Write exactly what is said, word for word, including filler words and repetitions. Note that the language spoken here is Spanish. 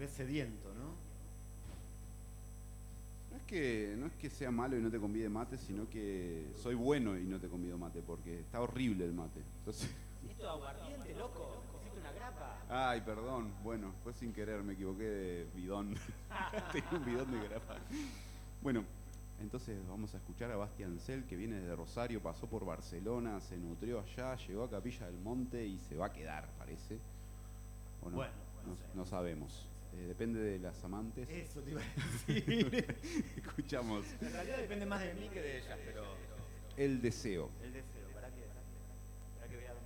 es sediento, ¿no? No es que no es que sea malo y no te convide mate, sino que soy bueno y no te convido mate, porque está horrible el mate. Entonces, Esto es aguardiente, loco. Hiciste una grapa. ay, perdón, bueno, fue sin querer, me equivoqué de bidón. Tenía un bidón de grapa. Bueno, entonces vamos a escuchar a Bastián Cel, que viene desde Rosario, pasó por Barcelona, se nutrió allá, llegó a Capilla del Monte y se va a quedar, parece. ¿O no? Bueno, no, no sé. no sabemos. Eh, depende de las amantes. Eso te iba a decir. Escuchamos En realidad depende más de mí que de ellas, pero El Deseo. el deseo, ¿para qué? ¿Para que vea dónde